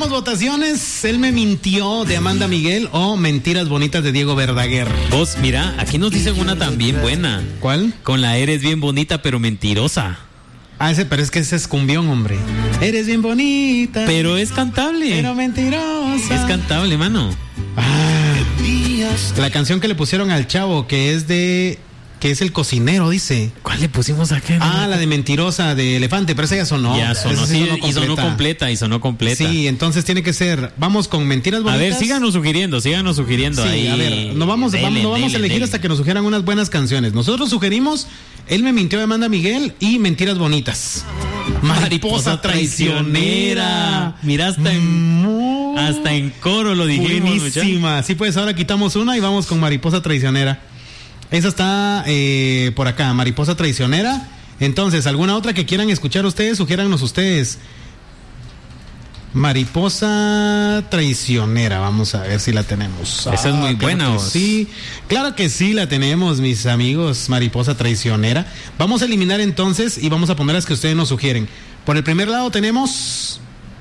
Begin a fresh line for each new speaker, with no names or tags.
Hagamos votaciones. Él me mintió de Amanda Miguel o Mentiras Bonitas de Diego Verdaguer.
Vos, mira, aquí nos dicen una también buena.
¿Cuál?
Con la eres bien bonita pero mentirosa.
Pero es que ese es cumbión, hombre. Eres bien bonita.
Pero es cantable.
Pero mentirosa.
Es cantable, mano.
La canción que le pusieron al chavo, que es el cocinero, dice.
¿Cuál le pusimos aquí?
La de Mentirosa, de Elefante, pero esa ya sonó.
Ya sonó, sí, y sonó completa.
Sí, entonces tiene que ser, vamos con Mentiras Bonitas.
A ver, síganos sugiriendo
sí,
ahí.
A ver, no vamos a elegir hasta que nos sugieran unas buenas canciones. Nosotros sugerimos Él me mintió de Amanda Miguel y Mentiras Bonitas. Mariposa traicionera.
Mira, hasta en coro lo dijimos.
Buenísima. Sí, pues ahora quitamos una y vamos con Mariposa traicionera. Esa está por acá, Mariposa traicionera. Entonces, ¿alguna otra que quieran escuchar ustedes? Sugiérannos ustedes. Mariposa traicionera, vamos a ver si la tenemos.
Esa es muy buena.
Sí, claro que sí la tenemos, mis amigos. Mariposa traicionera. Vamos a eliminar entonces y vamos a poner las que ustedes nos sugieren. Por el primer lado tenemos